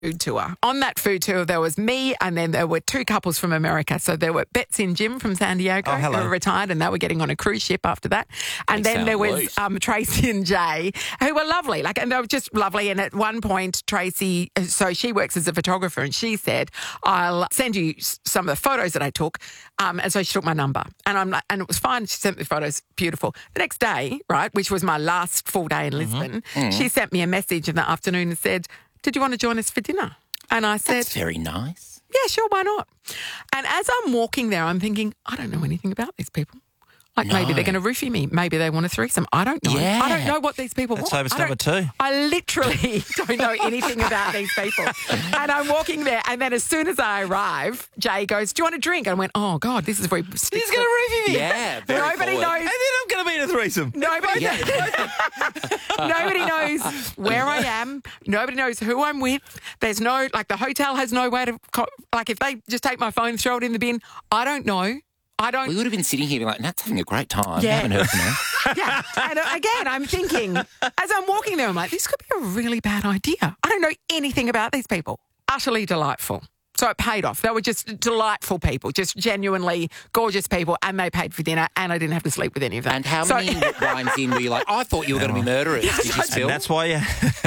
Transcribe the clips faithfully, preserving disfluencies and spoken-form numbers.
food tour. On that food tour, there was me and then there were two couples from America. So there were Betsy and Jim from San Diego Oh, hello. who were retired and they were getting on a cruise ship after that. And They then there sound was loose. um, Tracy and Jay who were lovely. Like, and they were just lovely. And at one point, Tracy, so she works as a photographer and she said, I'll send you s- some of the photos that I took. Um, and so she took my number and I'm like, and it was fine. She sent me photos, beautiful. The next day, right, which was my last full day in Lisbon, she sent me a message in the afternoon and said, did you want to join us for dinner? And I said, That's very nice. yeah, sure, why not? And as I'm walking there, I'm thinking, I don't know anything about these people. Like maybe No. they're going to roofie me. Maybe they want a threesome. I don't know. Yeah. I don't know what these people Let's want. hope it's I number don't- two. I literally don't know anything about these people. And I'm walking there, and then as soon as I arrive, Jay goes, "Do you want a drink?" And I went, "Oh God, this is very." He's going to roofie me. Yeah, very Nobody forward. knows. And then I'm going to be in a threesome. Nobody, Yeah. nobody knows where I am. Nobody knows who I'm with. There's no, like, the hotel has no way to, co- like, if they just take my phone, throw it in the bin, I don't know. I don't. We would have been sitting here being like, Nat's having a great time. Yeah. I haven't heard from her. Yeah. And uh, again, I'm thinking, as I'm walking there, I'm like, this could be a really bad idea. I don't know anything about these people. Utterly delightful. So it paid off. They were just delightful people, just genuinely gorgeous people, and they paid for dinner, and I didn't have to sleep with any of them. And how So- many wines in were you like, I thought you were going to be murderers. Did you still? And that's why you...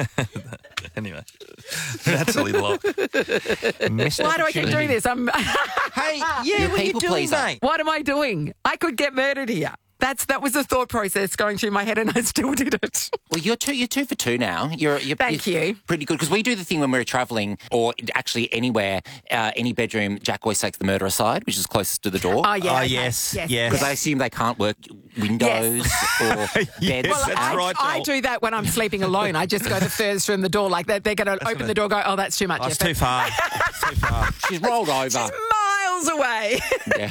anyway, that's a little lot. Missed Why do I keep doing this? I'm, Hey, yeah, You're a what are you people doing, pleaser. mate? what am I doing? I could get murdered here. That's That was the thought process going through my head, and I still did it. Well, you're two. You're two for two now. You're. you're Thank you're you. Pretty good because we do the thing when we're travelling, or actually anywhere, uh, any bedroom. Jack always takes the murderer side, which is closest to the door. Oh, yeah. Oh, okay. yes, Yes. yes. Because I assume they can't work windows or beds. Yes, Well, that's I, right, I Joel. do that when I'm sleeping alone. I just go the furthest from the door. Like they're, they're going to open gonna- the door, go, oh, that's too much Oh, it's effort. too far. It's too far. She's rolled over. Miles away. Yeah.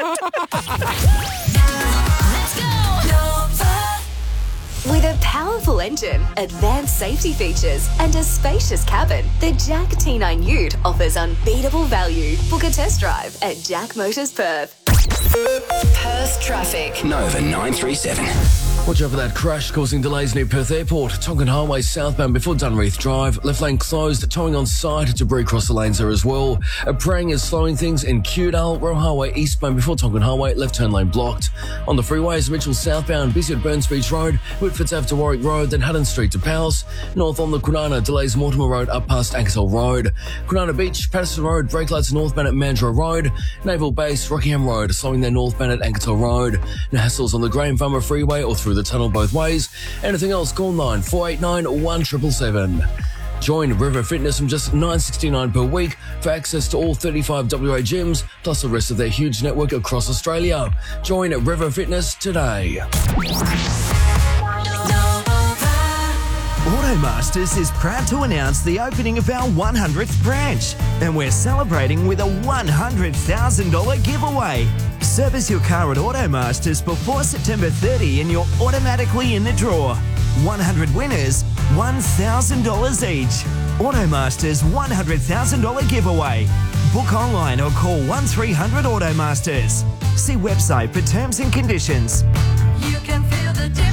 With a powerful engine, advanced safety features, and a spacious cabin, the Jack T nine Ute offers unbeatable value. Book a test drive at Jack Motors Perth. Perth traffic. Nova nine three seven. Watch out for that crash causing delays near Perth Airport. Tonkin Highway southbound before Dunreath Drive. Left lane closed. Towing on site. Debris across the lanes there as well. A praying is slowing things in Kewdale. Royal Highway eastbound before Tonkin Highway. Left turn lane blocked. On the freeways, Mitchell southbound. Busy at Burns Beach Road. Whitfords Ave to Warwick Road. Then Hutton Street to Powers. North on the Kwinana. Delays Mortimer Road up past Ankersall Road. Kwinana Beach. Patterson Road. Brake lights northbound at Mandurah Road. Naval Base. Rockingham Road. Slowing there northbound at Ankersall Road. No hassles on the Graham Farmer Freeway or through the tunnel both ways. Anything else, call nine four eight nine one seven seven seven. Join River Fitness from just nine dollars sixty-nine per week for access to all thirty-five W A gyms, plus the rest of their huge network across Australia. Join River Fitness today. Automasters is proud to announce the opening of our one hundredth branch, and we're celebrating with a one hundred thousand dollars giveaway. Service your car at Automasters before September thirtieth and you're automatically in the draw. one hundred winners, one thousand dollars each. Automasters one hundred thousand dollars giveaway. Book online or call one three hundred Automasters. See website for terms and conditions. You can feel the difference.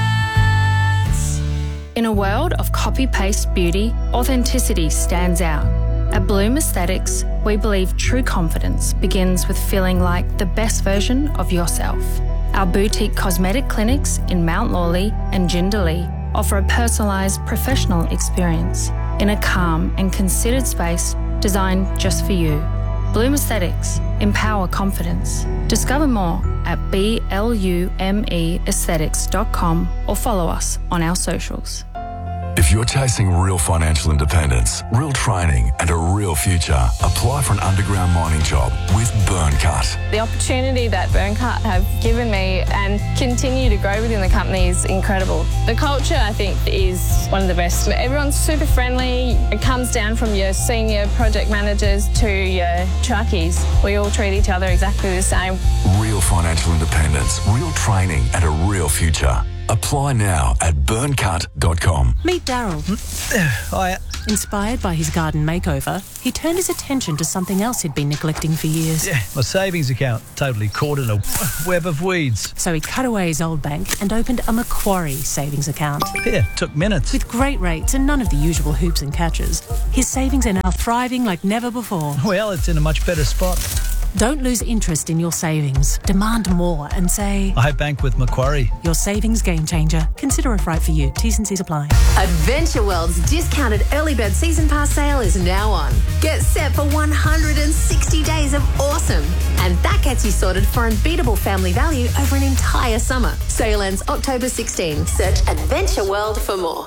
In a world of copy-paste beauty, authenticity stands out. At Bloom Aesthetics, we believe true confidence begins with feeling like the best version of yourself. Our boutique cosmetic clinics in Mount Lawley and Jindalee offer a personalised professional experience in a calm and considered space designed just for you. Bloom Aesthetics, empower confidence. Discover more at B L U M E aesthetics dot com or follow us on our socials. If you're chasing real financial independence, real training and a real future, apply for an underground mining job with Burncut. The opportunity that Burncut have given me and continue to grow within the company is incredible. The culture, I think, is one of the best. Everyone's super friendly. It comes down from your senior project managers to your truckies. We all treat each other exactly the same. Real financial independence, real training and a real future. Apply now at burncut dot com. Meet Daryl. Hi. Inspired by his garden makeover, he turned his attention to something else he'd been neglecting for years. Yeah, my savings account, totally caught in a web of weeds. So he cut away his old bank and opened a Macquarie savings account. Yeah, took minutes. With great rates and none of the usual hoops and catches, his savings are now thriving like never before. Well, it's in a much better spot. Don't lose interest in your savings. Demand more and say, I bank with Macquarie. Your savings game changer. Consider if right for you. T's and C's apply. Adventure World's discounted early bird season pass sale is now on. Get set for one hundred sixty days of awesome. And that gets you sorted for unbeatable family value over an entire summer. Sale ends October sixteenth. Search Adventure World for more.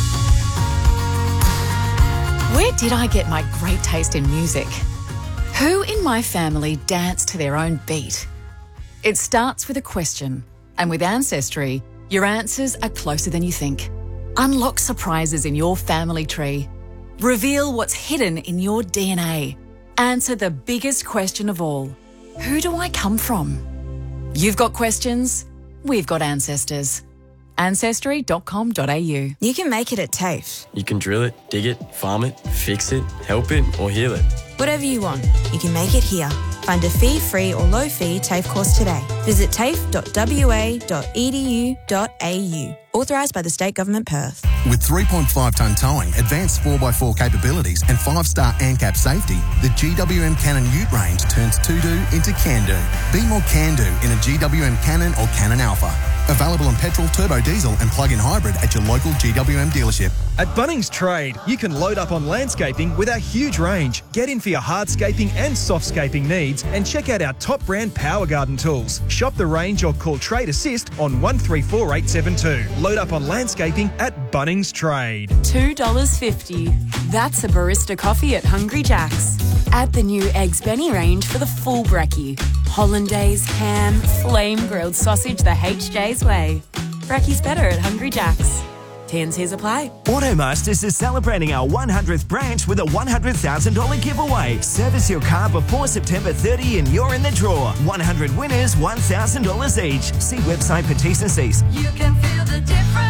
Where did I get my great taste in music? Who in my family dance to their own beat? It starts with a question, and with Ancestry, your answers are closer than you think. Unlock surprises in your family tree. Reveal what's hidden in your D N A. Answer the biggest question of all. Who do I come from? You've got questions, we've got ancestors. ancestry dot com dot a u. You can make it at TAFE. You can drill it, dig it, farm it, fix it, help it, or heal it. Whatever you want, you can make it here. Find a fee-free or low-fee TAFE course today. Visit tafe dot w a dot e d u dot a u. Authorised by the State Government Perth. With three point five tonne towing, advanced four by four capabilities and five-star ANCAP safety, the G W M Cannon Ute range turns to-do into can-do. Be more can-do in a G W M Cannon or Cannon Alpha. Available in petrol, turbo diesel and plug-in hybrid at your local G W M dealership. At Bunnings Trade, you can load up on landscaping with our huge range. Get in for your hardscaping and softscaping needs and check out our top brand Power Garden tools. Shop the range or call Trade Assist on one three four eight seven two. Load up on landscaping at Bunnings Trade. two dollars fifty. That's a barista coffee at Hungry Jack's. Add the new Eggs Benny range for the full brekkie. Hollandaise, ham, flame grilled sausage the H J's way. Brekkie's better at Hungry Jack's. T and C's apply. Automasters is celebrating our one hundredth branch with a one hundred thousand dollars giveaway. Service your car before September thirtieth and you're in the draw. one hundred winners, one thousand dollars each. See website for T's and C's. You can feel the difference.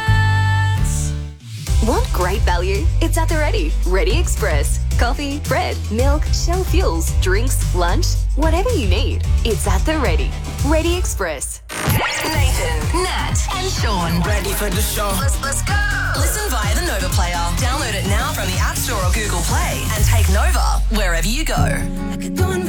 Want great value? It's at the Ready. Ready Express. Coffee, bread, milk, Shell fuels, drinks, lunch, whatever you need. It's at the Ready. Ready Express. Nathan, Nat, and Sean. Ready for the show. Let's, let's go. Listen via the Nova Player. Download it now from the App Store or Google Play and take Nova wherever you go. I could go and